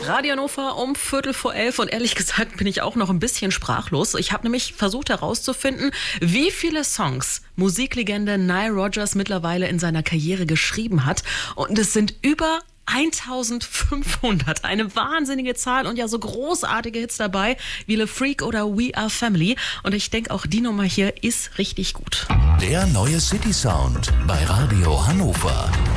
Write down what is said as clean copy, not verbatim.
Radio Hannover um 11:15 und ehrlich gesagt bin ich auch noch ein bisschen sprachlos. Ich habe nämlich versucht herauszufinden, wie viele Songs Musiklegende Nile Rodgers mittlerweile in seiner Karriere geschrieben hat. Und es sind über 1500. Eine wahnsinnige Zahl und ja so großartige Hits dabei wie Le Freak oder We Are Family. Und ich denke, auch die Nummer hier ist richtig gut. Der neue City Sound bei Radio Hannover.